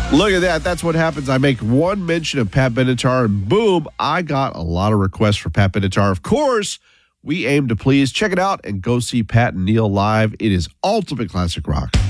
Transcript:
Look at that. That's what happens. I make one mention of Pat Benatar, and boom, I got a lot of requests for Pat Benatar. Of course, we aim to please. Check it out and go see Pat and Neil live. It is ultimate classic rock.